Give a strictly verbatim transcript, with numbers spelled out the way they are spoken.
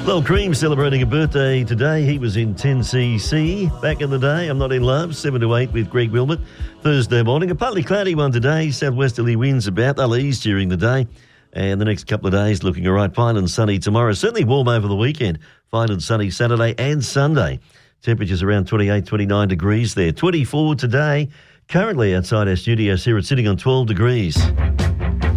Lol Cream celebrating a birthday today. He was in ten C C back in the day. I'm Not In Love, seven to eight with Greg Wilmot. Thursday morning, a partly cloudy one today. Southwesterly winds about. They'll ease during the day. And the next couple of days looking all right. Fine and sunny tomorrow. Certainly warm over the weekend. Fine and sunny Saturday and Sunday. Temperatures around twenty-eight, twenty-nine degrees there. twenty-four today. Currently outside our studios here, it's sitting on twelve degrees.